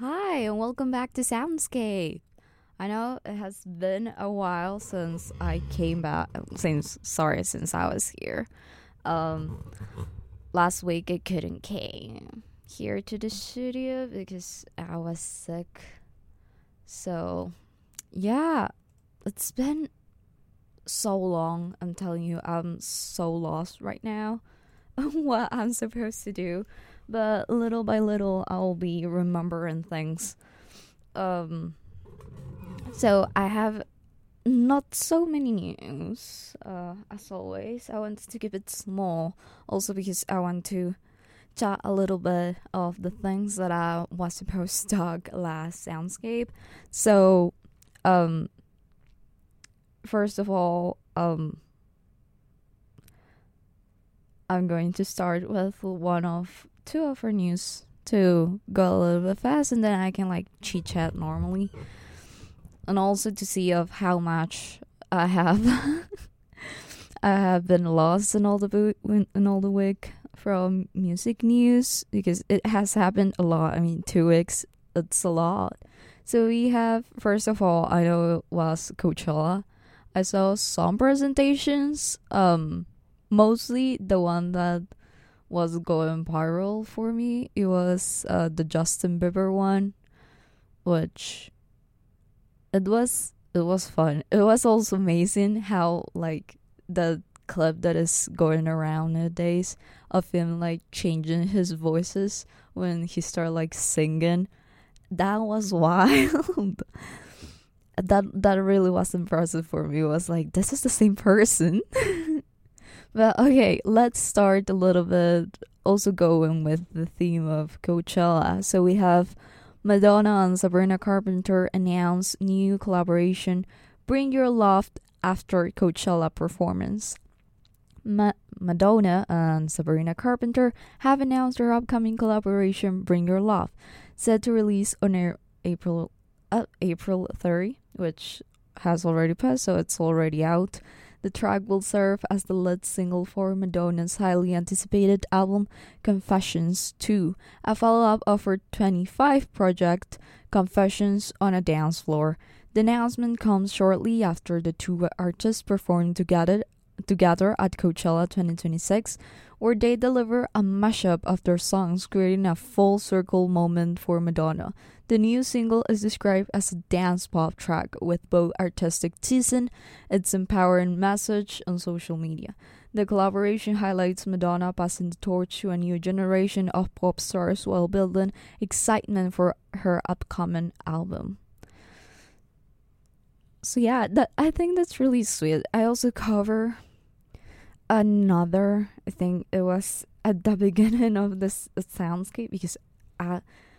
Hi, and welcome back to Soundscape. I know it has been a while since I came back. Since I was here. Um, Last week I couldn't came here to the studio because I was sick. So yeah, it's been so long. I'm telling you, I'm so lost right now on what I'm supposed to do. But little by little, I'll be remembering things. Um, So I have not so many news. As always, I wanted to keep it small, also because I want to chat a little bit of the things that I was supposed to talk last Soundscape. So, um, first of all, I'm going to start with one of two of our news to go a little bit fast, and then I can like chit chat normally, and also to see of how much I have I have been lost in in all the week from music news because it has happened a lot. I mean, 2 weeks, it's a lot. So we have, first of all, I know it was Coachella. I saw some presentations. Mostly the one that was going viral for me. It was the Justin Bieber one, which it was fun. It was also amazing how like the clip that is going around nowadays of him like changing his voices when he started like singing. That was wild. That really was impressive for me. It was like this is the same person. But okay, let's start a little bit also going with the theme of Coachella. So we have Madonna and Sabrina Carpenter announce new collaboration, Bring Your Love after Coachella performance. Madonna and Sabrina Carpenter have announced their upcoming collaboration, Bring Your Love, set to release on April 30, which has already passed, so it's already out. The track will serve as the lead single for Madonna's highly anticipated album Confessions 2, a follow-up of her 25 project Confessions on a Dance Floor. The announcement comes shortly after the two artists performed together at Coachella 2026, where they deliver a mashup of their songs, creating a full circle moment for Madonna. The new single is described as a dance pop track with both artistic teasing, its empowering message on social media. The collaboration highlights Madonna passing the torch to a new generation of pop stars while building excitement for her upcoming album. So yeah, that I think that's really sweet. I also cover another. I think it was at the beginning of this soundscape because